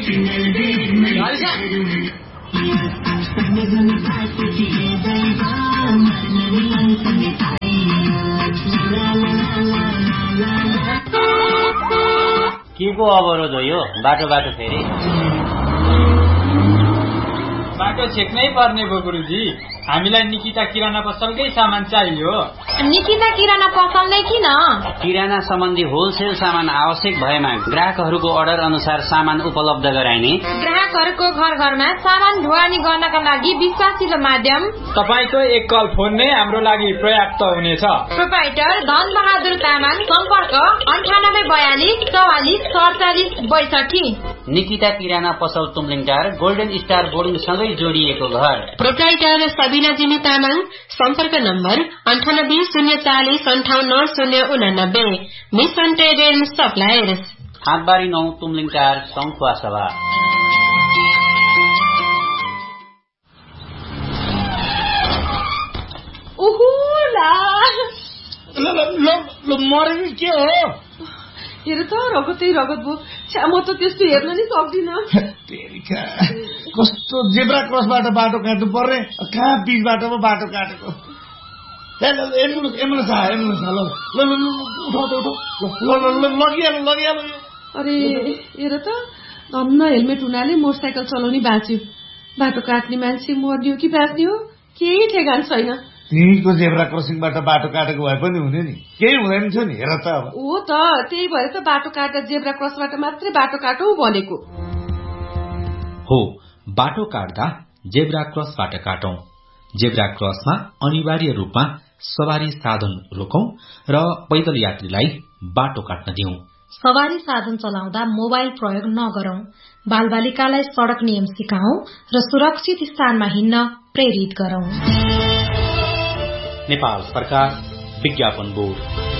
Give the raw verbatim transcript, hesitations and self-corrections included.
के को अवरोध हो यो? बाटो बाटो फेरि बाटो छेक्नै पर्ने भयो गुरुजी। हामीलाई निकिता किराना पसलकै सामान चाहियो। निकिता किराना पसल नै किन? किराना सम्बन्धी होलसेल सामान आवश्यक भएमा ग्राहकहरूको अर्डर अनुसार सामान उपलब्ध गराइने, ग्राहकहरूको घर घरमा सामान ढुवानी गर्नका लागि विश्वासिलो माध्यम। तपाईको एक कल फोन नै हाम्रो लागि पर्याप्त हुनेछ। प्रोप्राइटर धन बहादुर तामाङ। सम्पर्क अन्ठानब्बे बयालिस चौवालिस सडचालिस बैसठी। निकिता किराना पसल तुमलिङटार गोल्डन स्टार बोर्डिङ सँगै जोडिएको घर। प्रोप्राइटर सबिना जिनी तामाङ। सम्पर्क नम्बर अन्ठानब्बे शून्य चालिस अन्ठाउन्न शून्य उनानब्बे। मिसन ट्रेड एन्ड सप्लायर्स, हाटबारी नौ तुमलिङटार सङ्खुवा सभा। मरे के हो? हेर त रगतै रगत भयो। छ्या म त त्यस्तो हेर्न नि सक्दिन। कस्तो जेब्रा क्रसबाट बाटो काट्नु पर्ने, कहाँ बीच बाटोमा बाटो काटेको। एम्बुलेन्स एम्बुलेन्स आयो एम्बुलेन्स ल ल उठाउ उठाउ लगिहाल्नु लगिहाल्नु। अरे हेर त धन्न हेलमेट हुनाले मोटरसाइकल चलाउने बाँच्यो। बाटो काट्ने मान्छे मर्ने हो कि बाँच्ने हो केही ठेगान छैन। त्यहीको जेब्रा क्रसिङबाट बाटो काटेको भए पनि हुने नि, केही हुँदैन थियो नि। हेर त अब हो त त्यही भएर त बाटो काट्दा जेब्रा क्रसबाट मात्रै बाटो काटौ भनेको हो। बाटो काट्दा जेब्रा क्रसबाट काटौं। जेब्रा क्रसमा अनिवार्य रूपमा सवारी साधन रोकौं र पैदल यात्रीलाई बाटो काट्न दिउँ। सवारी साधन चलाउँदा मोबाइल प्रयोग नगरौं। बालबालिकालाई सड़क नियम सिकाउँ र सुरक्षित स्थानमा हिँड्न प्रेरित गरौं। नेपाल सरकार विज्ञापन बोर्ड।